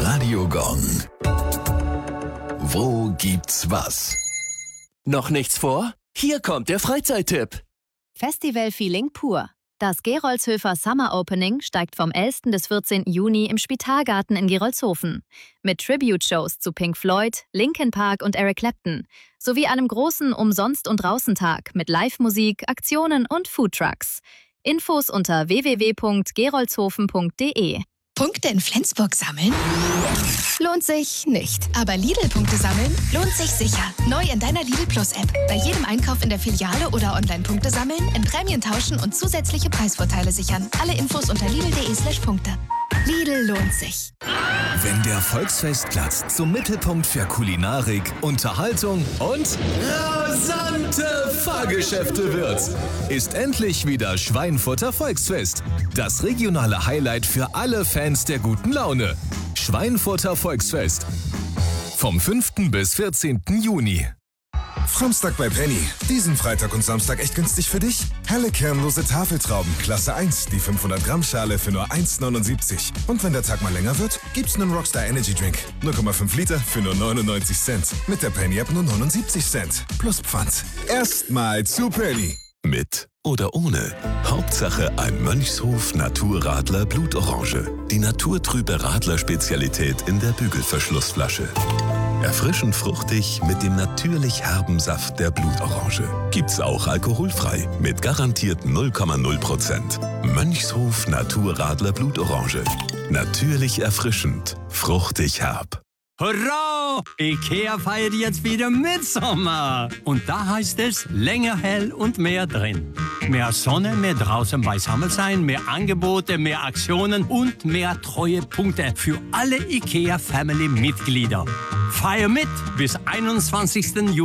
Radio Gong. Wo gibt's was? Noch nichts vor? Hier kommt der Freizeittipp. Festival-Feeling pur. Das Gerolzhöfer Summer Opening steigt vom 11. bis 14. Juni im Spitalgarten in Gerolzhofen. Mit Tribute-Shows zu Pink Floyd, Linkin Park und Eric Clapton. Sowie einem großen Umsonst- und Draußentag mit Live-Musik, Aktionen und Foodtrucks. Infos unter www.gerolzhofen.de. Punkte in Flensburg sammeln? Lohnt sich nicht. Aber Lidl-Punkte sammeln lohnt sich sicher. Neu in deiner Lidl Plus-App. Bei jedem Einkauf in der Filiale oder Online-Punkte sammeln, in Prämien tauschen und zusätzliche Preisvorteile sichern. Alle Infos unter lidl.de/Punkte. Lidl lohnt sich. Wenn der Volksfestplatz zum Mittelpunkt für Kulinarik, Unterhaltung und rasante Fahrgeschäfte wird, ist endlich wieder Schweinfurter Volksfest. Das regionale Highlight für alle Fans der guten Laune. Schweinfurter Volksfest. Vom 5. bis 14. Juni. Framstag bei Penny. Diesen Freitag und Samstag echt günstig für dich? Helle kernlose Tafeltrauben, Klasse 1, die 500 Gramm Schale für nur 1,79. Und wenn der Tag mal länger wird, gibt's einen Rockstar Energy Drink. 0,5 Liter für nur 99 Cent. Mit der Penny App nur 79 Cent. Plus Pfand. Erstmal zu Penny. Mit oder ohne. Hauptsache ein Mönchshof Naturradler Blutorange. Die naturtrübe Radler-Spezialität in der Bügelverschlussflasche. Erfrischend fruchtig mit dem natürlich herben Saft der Blutorange. Gibt's auch alkoholfrei mit garantiert 0,0%. Mönchshof Naturradler Blutorange. Natürlich erfrischend, fruchtig herb. Hurra! IKEA feiert jetzt wieder Mitsommer. Und da heißt es länger hell und mehr drin. Mehr Sonne, mehr draußen beisammen sein, mehr Angebote, mehr Aktionen und mehr Treuepunkte für alle IKEA-Family-Mitglieder. Feier mit bis 21. Juni.